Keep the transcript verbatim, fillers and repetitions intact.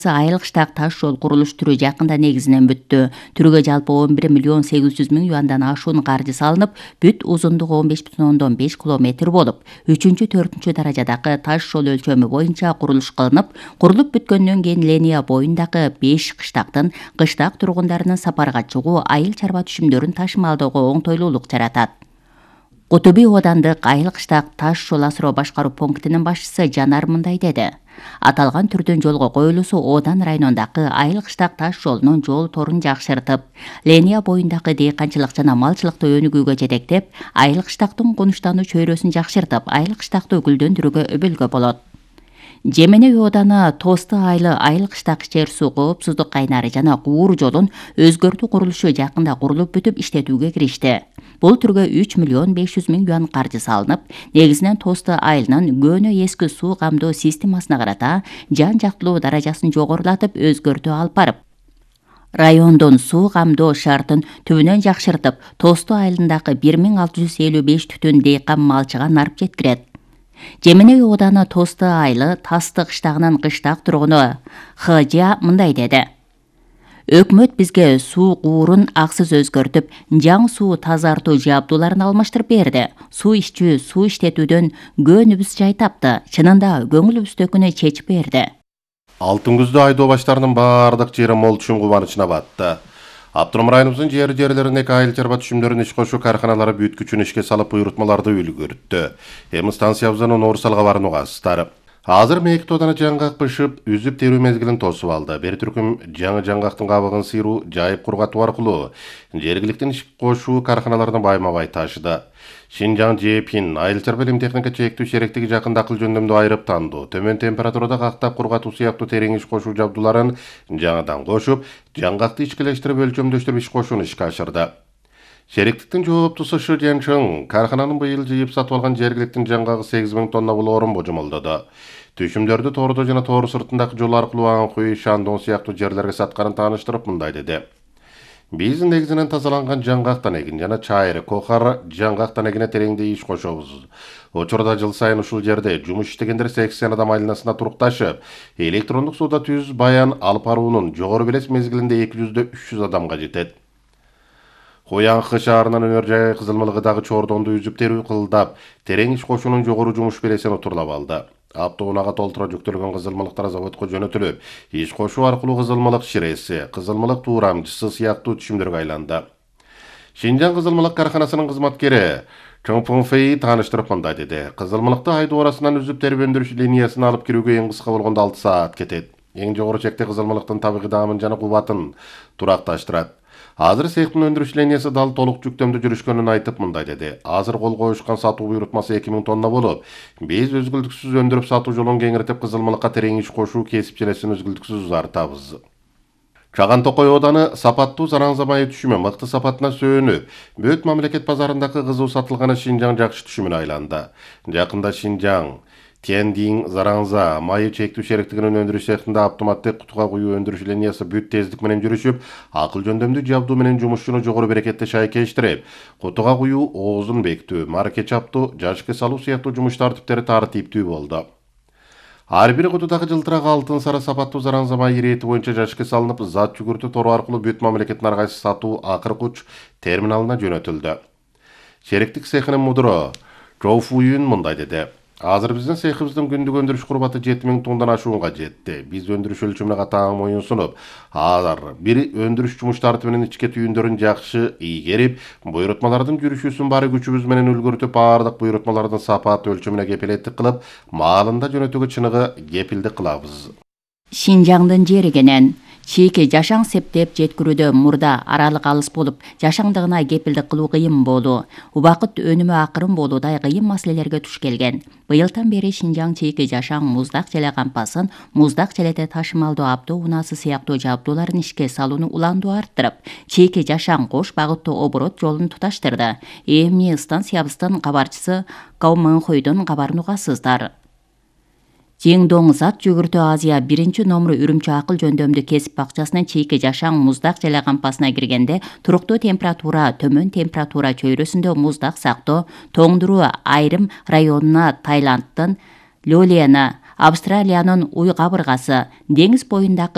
Айылык штак таш жол курулуш түрү жакында негизинен бүттү. Түргө жалпы он бир миллион сегиз жүз миң юандан ашуун каржы салынып, бүт узундугу он беш бүтүн ондон беш километр болуп, үчүнчү төртүнчү даражадагы таш жол өлчөмү боюнча курулуш кылынып, курулуп бүткөндөн кийин линия боюндагы беш кыштактын кыштак тургундарынын сапарга чыгуу, айыл чарба түшүмдөрүн ташымалдоого оңтойлуулук жаратат. Кутуби оодандык айылык штак таш жол асыроо башкаруу пунктунун башчысы Жанар мындай деди. Аталган түрдүн жолго коюлуусу Оодан районундагы айылык штак таш жолунун жол торун жакшыртып, линия боюндагы дыйканчылык жана малчылыкты өнүгүүгө жетектеп, айылык штактын конуштануу чөйрөсүн жакшыртып, айылык штакты гүлдөндүрүүгө өбөлгө болот. Жеменей ооданы Тосты айылы айылык штак ичер суу коопсуздук кайнары жана куур жолун өзгөртүү курулушу жакында курулуп бүтүп иштетүүгө киришти. Бул түргө үч миллион беш жүз миң юан каржы салынып, негизинен Тосты айылынын көөнө эски суу камдоо системасына карата жан жактылуу даражасын жогорулатып, өзгөртүү алып барып, райондун суу камдоо шартын түбүнөн жакшыртып, Тосты айылындагы бир миң алты жүз элүү беш түтүн дыйкан малчыга нарып жеткирет. Жеменей ооданы Тосты айылы Тастык штагынын кыштак тургуну Хыжа мындай деди. Өкмөт бизге суу куурун аксыз өзгөртүп, жаңы суу тазартуу жабдууларын алмаштырып берди. Суу ичүү, суу иштетүүдөн көөнүбүз жай тапты. Чынында көңүлүбүздөгүнү чечип берди. Алтын күздө айдоо баштарынын баардык жери мол түшүм кубанычына батты. Автоном районубуздун жер жерлериндеги айыл чарба түшүмдөрүн иш кошуу карканалары бүт күчүн ишке салып буйрутмаларды үлгүрттү. Эми станциябыздын Орусалга барууга асыстар. Азыр мейкт ооданы жаңгак бышып, үзүп терүү мезгилин тосуп алды. Бир түркүм жаңы жаңгактын кабыгын сыйруу, жайып кургатуу аркылуу жергиликтин иш кошуу карканаларына байма-бай ташыды. Шинжаң Жепин айыл чарба илим техника чектүү шеректиги жакында акыл жөндөмдү айырып танду. Төмөн температурада кактап кургатуу сыяктуу терең иш кошуу жабдууларын жаңыдан кошуп, жаңгакты ичкилештирип өлчөмдөштүрүп иш кошууну ишке ашырды. Шеректиктин жооптусу Шы Жанчың каркананын быйыл жыйып сатып алган жергиликтин жаңгагы сегиз миң тонна болоорун божомолдоду. Түшүмдөрдү тоордо жана тоору сыртындагы жол аркылуу Аңкүй, Шандон сыяктуу жерлерге сатканын тааныштырып мындай деди. Биз негизинен тазаланган жаңгактан эгин жана чайры, кохар жаңгактан эгине тереңдей иш кошобуз. Учурда жыл сайын ушул жерде жумуш иштегендер сексен адам айланасына турукташып, электрондук сууда түз баян алып баруунун жогору белес мезгилинде эки жүздөн үч жүз адамга жетет. Коянкы шаарынын өнөр жай кызылмалыгы дагы чордонду үзүп терүү кылдап, терең иш кошуунун жогору жумуш белесин утурлап алды. Автоунага толтура жүктөлгөн кызылмалыктар заводко жөнөтүлүп, иш кошуу аркылуу кызылмалык ширеси, кызылмалык туурамчысы сыяктуу түшүмдөргө айланды. Шинжаң кызылмалык карканасынын кызматкери Чоңпунфей тааныштырып мындай деди. Кызылмалыкты айдоо арасынан үзүп терип өндүрүш линиясына алып кирүүгө эң кыска болгондо алты саат кетет. Эң жогору чекте кызылмалыктын табигый даамын жана кубатын туракташтырат. Азыр цехтин өндүрүш линиясы дал толук жүктөмдө жүрүшкөнүн айтып мындай деди. Азыр кол коюшкан сатуу буйрутмасы эки миң тонна болуп, биз өзгүлтүксүз өндүрүп сатуу жолун кеңиртип, кызылмалыкка терең иш кошуу кесип желесин өзгүлтүксүз узартабыз. Чаган Токой ооданы сапаттуу Заранза майы түшүмү мыкты сапатына сөөнүп, бүт мамлекет базарындагы кызуу сатылганы Шинжаң жакшы түшүмүнө айланды. Жакында Шинжаң Тендин Заранза майы чектүү шеректигинин өндүрүш цехинде автоматтык кутуга куюу өндүрүш линиясы бүт тездик менен жүрүшүп, акыл жөндөмдүү жабдуу менен жумушчуну жогору берекетте шайкештирип, кутуга куюу оозун бекитүү, марке чаптуу, жашкы салуу сыяктуу жумуш тартиптери тартиптүү болду. Ар бир кутудагы жылтырак алтын сары сапаттуу Заранза майы ирети боюнча жашкы салынып, зат жүгүртүү тору аркылуу бүт мамлекеттин ар кайсы сатуу акыркы уч терминалына жөнөтүлдү. Шеректик цехинин мудуру Жоуфуюн мындай деди. Азыр биздин цехибиздин күндүк өндүрүш курбаты жети миң тоннадан ашуунга жетти. Биз өндүрүш өлчөмүнө катаң моюн сунуп, алар бир өндүрүш жумуш тартибинин ичке түйүндөрүн жакшы ийгерип, буйрутмалардын жүрүшүүсүн баары күчүбүз менен үлгүртүп, баардык буйрутмалардын сапат өлчөмүнө кепилеттик кылып, маалында жөнөтүүгө чыныгы кепилдик кылабыз. Шинжаңдын жеригенен чийки жашаң септеп жеткирүүдө мурда аралык алыс болуп, жашаңдыгына кепилдик кылуу кыйын болду. Убакыт өнүмү акырын болуудай кыйын маселелерге туш келген. Быйылдан бери Шинжаң чийки жашаң муздак желе кампасын, муздак желете ташымалдоо автоунаасы сыяктуу жабдууларын ишке салууну уландуу арттырып, чийки жашаң кош багыттуу оборот жолун туташтырды. Эми станциябыздын кабарчысы Кауманхойдун кабарын угасыздар. Жеңдоң зат жүгүртүү Азия биринчи номеру үрүмчү акыл жөндөмдүү кесип бакчасынын чийки жашаң муздак желе кампасына киргенде туруктуу температура, төмөн температура чөйрөсүндө муздак сактоо, тоңдуруу айрым районуна Таиландтын Лёлияны, Австралиянын Уй кабыргасы, деңиз боюндагы